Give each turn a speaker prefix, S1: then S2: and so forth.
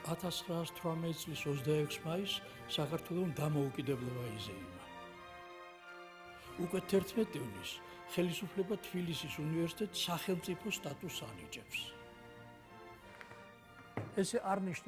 S1: 1918 წლის 26 მაისს საქართველოს დამოუკიდებლობა იზეიმა. უკვე 11 ივნისს ხელისუფლება თბილისის უნივერსიტეტს სახელმწიფო სტატუსს ანიჭებს. ესე არ ნიშნავს